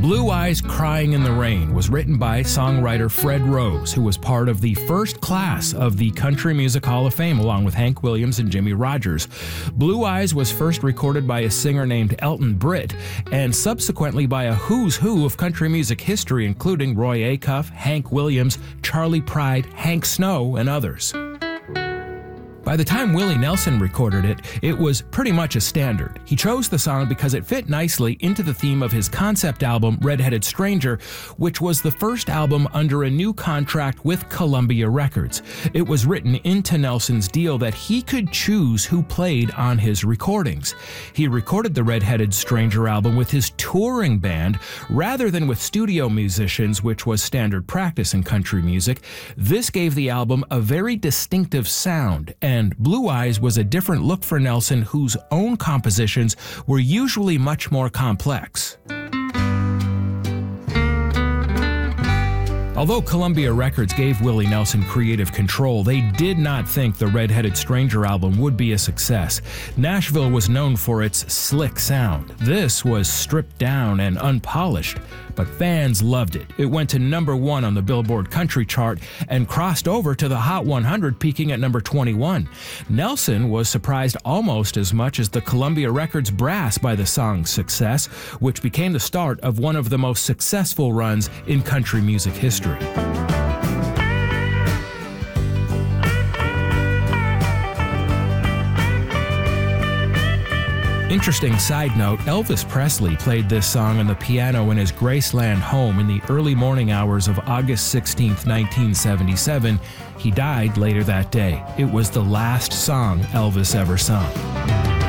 Blue Eyes Crying in the Rain was written by songwriter Fred Rose, who was part of the first class of the Country Music Hall of Fame, along with Hank Williams and Jimmie Rodgers. Blue Eyes was first recorded by a singer named Elton Britt, and subsequently by a who's who of country music history, including Roy Acuff, Hank Williams, Charley Pride, Hank Snow, and others. By the time Willie Nelson recorded it, it was pretty much a standard. He chose the song because it fit nicely into the theme of his concept album, Red-Headed Stranger, which was the first album under a new contract with Columbia Records. It was written into Nelson's deal that he could choose who played on his recordings. He recorded the Red-Headed Stranger album with his touring band rather than with studio musicians, which was standard practice in country music. This gave the album a very distinctive sound, and Blue Eyes was a different look for Nelson, whose own compositions were usually much more complex. Although Columbia Records gave Willie Nelson creative control, they did not think the Red-Headed Stranger album would be a success. Nashville was known for its slick sound. This was stripped down and unpolished, but fans loved it. It went to #1 on the Billboard Country chart and crossed over to the Hot 100, peaking at number 21. Nelson was surprised almost as much as the Columbia Records brass by the song's success, which became the start of one of the most successful runs in country music history. Interesting side note, Elvis Presley played this song on the piano in his Graceland home in the early morning hours of August 16, 1977. He died later that day. It was the last song Elvis ever sung.